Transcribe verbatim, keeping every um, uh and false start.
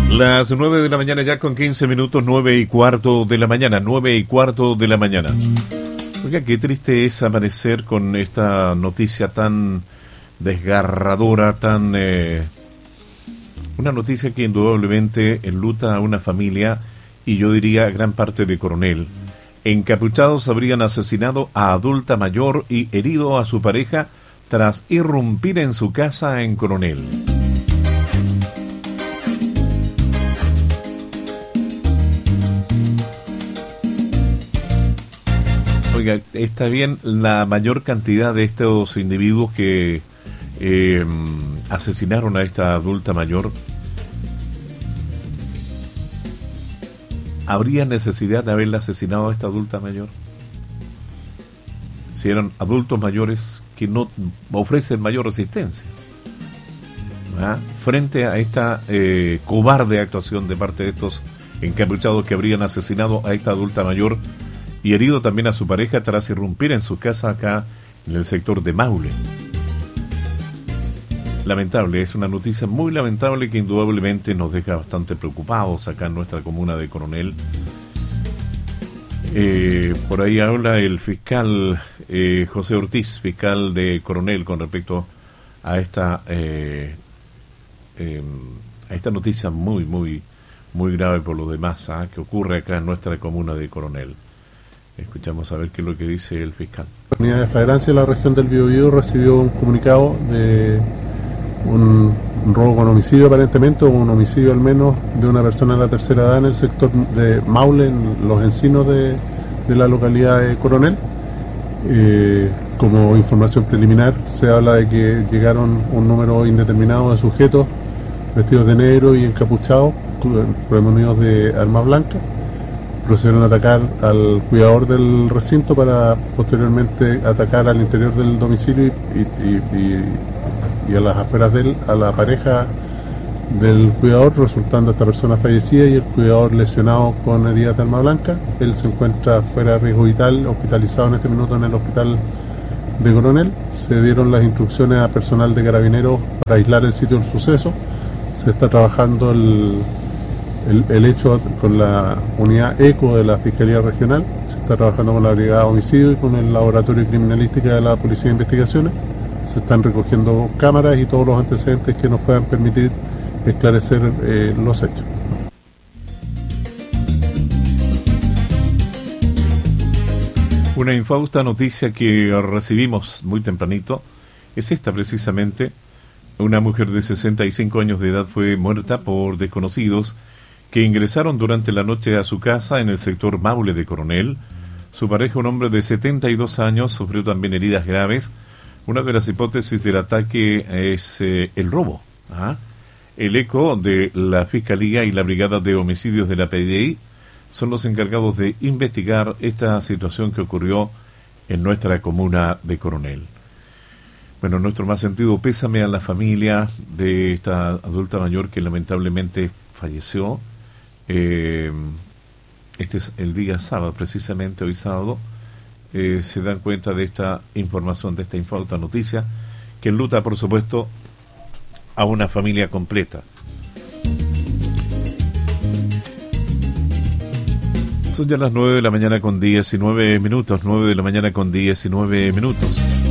Las nueve de la mañana ya con quince minutos, nueve y cuarto de la mañana, nueve y cuarto de la mañana. Oiga, qué triste es amanecer con esta noticia tan desgarradora, tan... Eh, una noticia que indudablemente enluta a una familia y yo diría a gran parte de Coronel. Encapuchados habrían asesinado a adulta mayor y herido a su pareja tras irrumpir en su casa en Coronel. Oiga, está bien la mayor cantidad de estos individuos que eh, asesinaron a esta adulta mayor. ¿Habría necesidad de haberla asesinado a esta adulta mayor? Si eran adultos mayores que no ofrecen mayor resistencia, ¿ah? Frente a esta eh, cobarde actuación de parte de estos encapuchados que habrían asesinado a esta adulta mayor y herido también a su pareja tras irrumpir en su casa acá en el sector de Maule. Lamentable, es una noticia muy lamentable que indudablemente nos deja bastante preocupados acá en nuestra comuna de Coronel. Eh, por ahí habla el fiscal eh, José Ortiz, fiscal de Coronel, con respecto a esta eh, eh, a esta noticia muy, muy, muy grave por lo demás, ¿eh? que ocurre acá en nuestra comuna de Coronel. Escuchamos a ver qué es lo que dice el fiscal. La unidad de flagrancia de la región del Biobío recibió un comunicado de un, un robo con homicidio aparentemente, o un homicidio al menos, de una persona de la tercera edad en el sector de Maule, en los encinos de, de la localidad de Coronel. Eh, como información preliminar se habla de que llegaron un número indeterminado de sujetos vestidos de negro y encapuchados, premonidos de arma blanca. Procedieron a atacar al cuidador del recinto para posteriormente atacar al interior del domicilio y, y, y, y a las afueras de él a la pareja del cuidador, resultando esta persona fallecida y el cuidador lesionado con heridas de arma blanca. Él se encuentra fuera de riesgo vital, hospitalizado en este minuto en el hospital de Coronel. Se dieron las instrucciones a personal de carabineros para aislar el sitio del suceso. Se está trabajando el El, el hecho con la unidad ECO de la Fiscalía Regional, se está trabajando con la Brigada de Homicidio y con el Laboratorio de Criminalística de la Policía de Investigaciones. Se están recogiendo cámaras y todos los antecedentes que nos puedan permitir esclarecer eh, los hechos. Una infausta noticia que recibimos muy tempranito es esta precisamente. Una mujer de sesenta y cinco años de edad fue muerta por desconocidos que ingresaron durante la noche a su casa en el sector Maule de Coronel. Su pareja, un hombre de setenta y dos años, sufrió también heridas graves. Una de las hipótesis del ataque es eh, el robo. ¿ah? El ECO de la Fiscalía y la Brigada de Homicidios de la P D I son los encargados de investigar esta situación que ocurrió en nuestra comuna de Coronel. Bueno, nuestro más sentido pésame a la familia de esta adulta mayor que lamentablemente falleció. Eh, este es el día sábado, precisamente hoy sábado, eh, se dan cuenta de esta información, de esta infausta noticia, que enluta, por supuesto, a una familia completa. Son ya las nueve de la mañana con diecinueve minutos, nueve de la mañana con diecinueve minutos.